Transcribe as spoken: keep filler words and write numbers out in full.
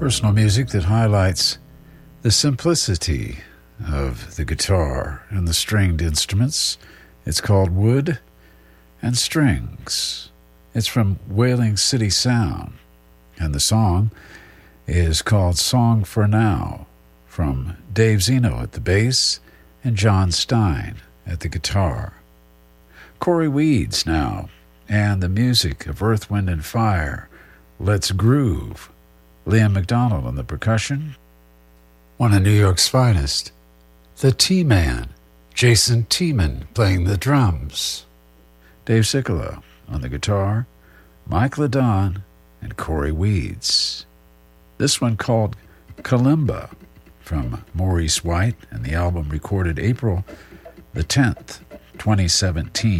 Personal music that highlights the simplicity of the guitar and the stringed instruments. It's called Wood and Strings. It's from Wailing City Sound, and the song is called Song for Now, from Dave Zeno at the bass and John Stein at the guitar. Cory Weeds now, and the music of Earth, Wind and Fire, Let's Groove. Liam McDonald on the percussion. One of New York's finest, the T-Man, Jason Tiemann playing the drums. Dave Sicolo on the guitar, Mike LeDon, and Cory Weeds. This one called Kalimba from Maurice White, and the album recorded April the tenth, twenty seventeen.